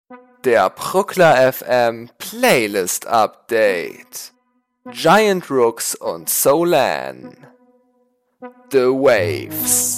Der Bruckler FM Playlist Update. Giant Rooks und Solan. The Waves.